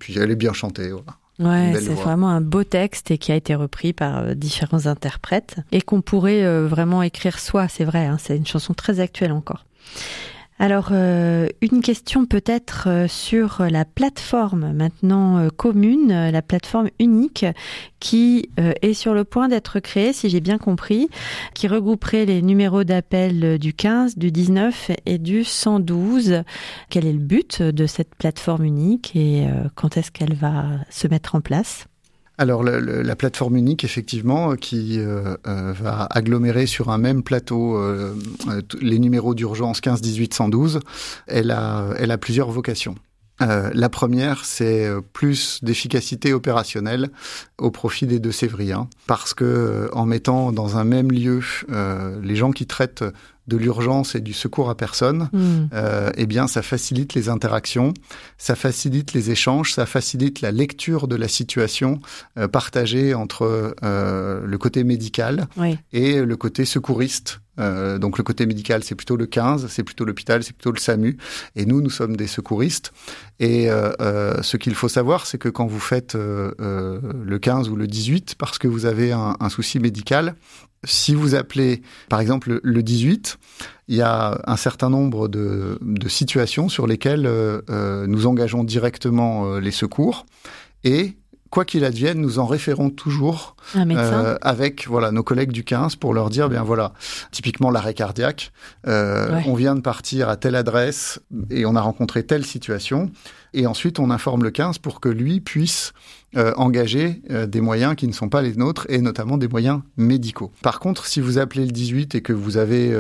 puis elle est bien chantée, voilà. Ouais, c'est vraiment un beau texte et qui a été repris par différents interprètes et qu'on pourrait vraiment écrire soi, c'est vrai, hein, c'est une chanson très actuelle encore. Alors, une question peut-être sur la plateforme maintenant commune, la plateforme unique qui est sur le point d'être créée, si j'ai bien compris, qui regrouperait les numéros d'appel du 15, du 19 et du 112. Quel est le but de cette plateforme unique et quand est-ce qu'elle va se mettre en place ? Alors la plateforme unique, effectivement, qui va agglomérer sur un même plateau les numéros d'urgence 15, 18, 112, elle a plusieurs vocations. La première, c'est plus d'efficacité opérationnelle au profit des Deux-Sévriens, parce que en mettant dans un même lieu les gens qui traitent de l'urgence et du secours à personne, eh bien, ça facilite les interactions, ça facilite les échanges, ça facilite la lecture de la situation partagée entre le côté médical et le côté secouriste. Donc le côté médical, c'est plutôt le 15, c'est plutôt l'hôpital, c'est plutôt le SAMU. Et nous sommes des secouristes. Et ce qu'il faut savoir, c'est que quand vous faites le 15 ou le 18, parce que vous avez un souci médical, si vous appelez, par exemple, le 18, il y a un certain nombre de situations sur lesquelles nous engageons directement les secours. Et quoi qu'il advienne, nous en référons toujours avec nos collègues du 15 pour leur dire, bien voilà, typiquement l'arrêt cardiaque, on vient de partir à telle adresse et on a rencontré telle situation. Et ensuite, on informe le 15 pour que lui puisse engager des moyens qui ne sont pas les nôtres et notamment des moyens médicaux. Par contre, si vous appelez le 18 et que vous avez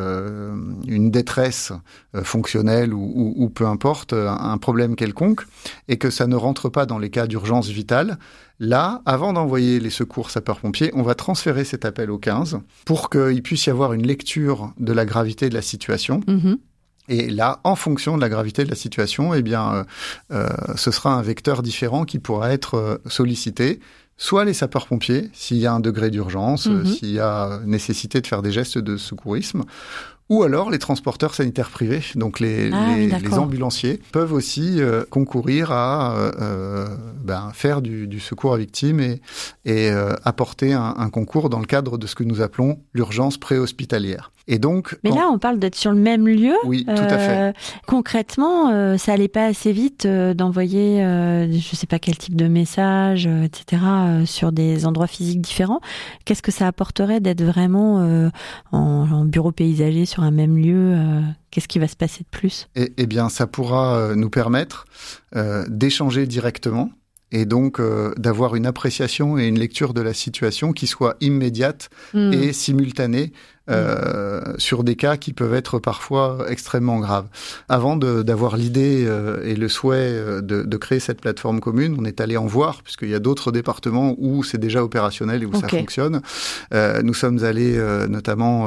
une détresse fonctionnelle ou peu importe, un problème quelconque, et que ça ne rentre pas dans les cas d'urgence vitale, là, avant d'envoyer les secours sapeurs-pompiers, on va transférer cet appel au 15 pour qu'il puisse y avoir une lecture de la gravité de la situation. Et là, en fonction de la gravité de la situation, eh bien, ce sera un vecteur différent qui pourra être sollicité. Soit les sapeurs-pompiers, s'il y a un degré d'urgence, s'il y a nécessité de faire des gestes de secourisme, ou alors les transporteurs sanitaires privés, donc les ambulanciers, peuvent aussi concourir à faire du secours à victimes et apporter un concours dans le cadre de ce que nous appelons l'urgence préhospitalière. Et donc, là, on parle d'être sur le même lieu. Oui, tout à fait. Concrètement, ça allait pas assez vite d'envoyer, je sais pas quel type de message, etc., sur des endroits physiques différents. Qu'est-ce que ça apporterait d'être vraiment en bureau paysager sur un même lieu Qu'est-ce qui va se passer de plus ? Eh bien, ça pourra nous permettre d'échanger directement et donc d'avoir une appréciation et une lecture de la situation qui soit immédiate et simultanée sur des cas qui peuvent être parfois extrêmement graves. Avant d'avoir l'idée et le souhait de créer cette plateforme commune, on est allé en voir, puisqu'il y a d'autres départements où c'est déjà opérationnel et où ça fonctionne. Nous sommes allés notamment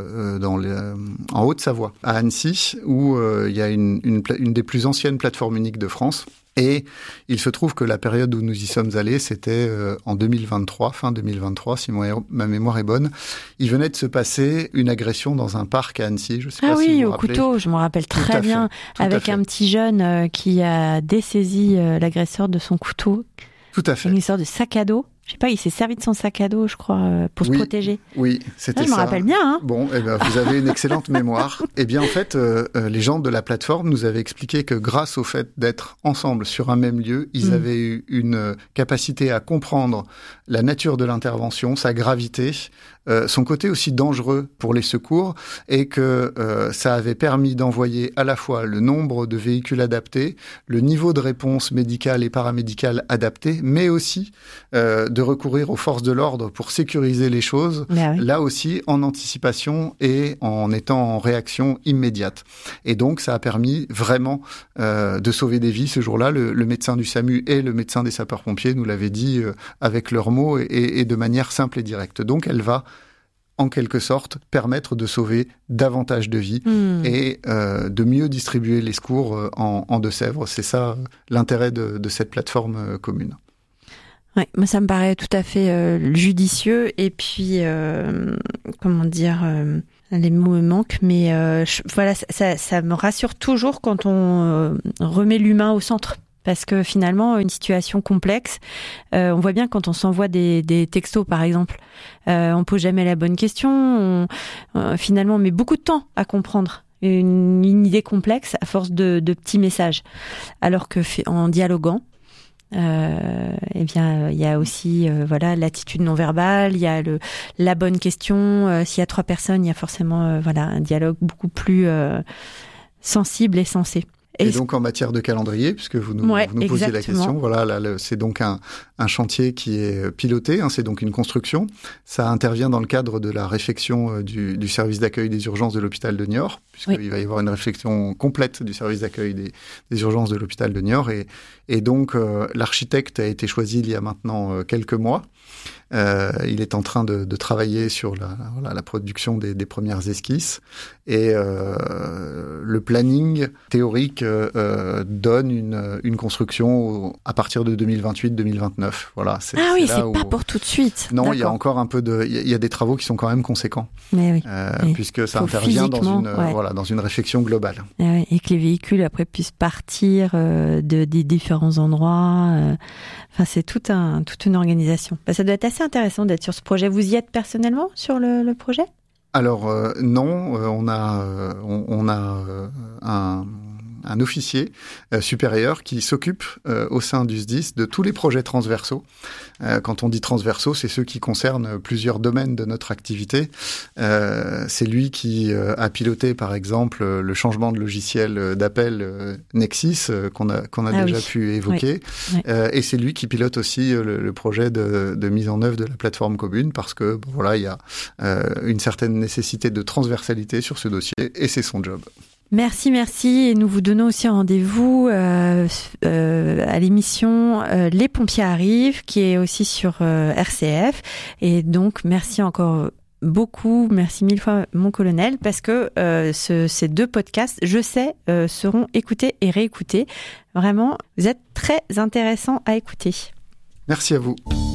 en Haute-Savoie, à Annecy, où il y a une des plus anciennes plateformes uniques de France. Et il se trouve que la période où nous y sommes allés, c'était en 2023, fin 2023, si ma mémoire est bonne. Il venait de se passer une agression dans un parc à Annecy. Je sais pas si vous vous rappelez. Couteau, je me rappelle très bien, avec un petit jeune qui a dessaisi l'agresseur de son couteau. Tout à fait. Une histoire de sac à dos. Je sais pas, il s'est servi de son sac à dos, je crois, pour se protéger. Oui, c'était ça. Je me rappelle bien. Hein. Bon, vous avez une excellente mémoire. Eh bien, en fait, les gens de la plateforme nous avaient expliqué que grâce au fait d'être ensemble sur un même lieu, ils avaient eu une capacité à comprendre la nature de l'intervention, sa gravité, son côté aussi dangereux pour les secours, et que ça avait permis d'envoyer à la fois le nombre de véhicules adaptés, le niveau de réponse médicale et paramédicale adapté, mais aussi de recourir aux forces de l'ordre pour sécuriser les choses, là aussi en anticipation et en étant en réaction immédiate. Et donc, ça a permis vraiment de sauver des vies ce jour-là. Le médecin du SAMU et le médecin des sapeurs-pompiers nous l'avaient dit avec leurs mots et de manière simple et directe. Donc, elle va en quelque sorte, permettre de sauver davantage de vies et de mieux distribuer les secours en Deux-Sèvres. C'est ça l'intérêt de cette plateforme commune. Ouais, moi ça me paraît tout à fait judicieux et puis les mots me manquent, mais ça me rassure toujours quand on remet l'humain au centre. Parce que finalement, une situation complexe, on voit bien quand on s'envoie des textos, par exemple, on pose jamais la bonne question, finalement, on met beaucoup de temps à comprendre une idée complexe à force de petits messages. Alors que en dialoguant, eh bien, il y a aussi l'attitude non verbale, il y a la bonne question. S'il y a 3 personnes, il y a forcément un dialogue beaucoup plus sensible et sensé. Et donc en matière de calendrier, puisque vous nous posiez la question, c'est donc un chantier qui est piloté, c'est donc une construction. Ça intervient dans le cadre de la réflexion du service d'accueil des urgences de l'hôpital de Niort, puisqu'il va y avoir une réflexion complète du service d'accueil des urgences de l'hôpital de Niort. Et donc l'architecte a été choisi il y a maintenant quelques mois. Il est en train de travailler sur la production des premières esquisses et le planning théorique donne une construction à partir de 2028-2029. Voilà, c'est pas pour tout de suite. Non, il y a encore un peu il y a des travaux qui sont quand même conséquents. Mais puisque ça intervient dans une réflexion globale. Et que les véhicules après puissent partir des différents endroits. C'est toute une organisation. Ça doit être assez intéressant d'être sur ce projet. Vous y êtes personnellement sur le projet ? Alors non, on a un officier supérieur qui s'occupe au sein du SDIS de tous les projets transversaux. Quand on dit transversaux, c'est ceux qui concernent plusieurs domaines de notre activité. C'est lui qui a piloté, par exemple, le changement de logiciel d'appel Nexis qu'on a déjà pu évoquer. Oui. Et c'est lui qui pilote aussi le projet de mise en œuvre de la plateforme commune parce que il y a une certaine nécessité de transversalité sur ce dossier et c'est son job. Merci. Et nous vous donnons aussi un rendez-vous à l'émission Les Pompiers arrivent, qui est aussi sur RCF. Et donc, merci encore beaucoup. Merci 1000 fois, mon colonel, parce que ces 2 podcasts, je sais, seront écoutés et réécoutés. Vraiment, vous êtes très intéressants à écouter. Merci à vous.